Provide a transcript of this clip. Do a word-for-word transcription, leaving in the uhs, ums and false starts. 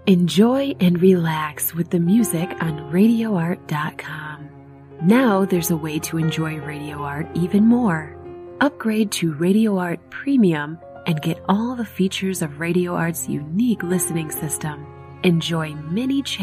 Enjoy and relax with the music on radio art dot com. Now there's a way to enjoy Radio Art even more. Upgrade to Radio Art Premium and get all the features of Radio Art's unique listening system. Enjoy many channels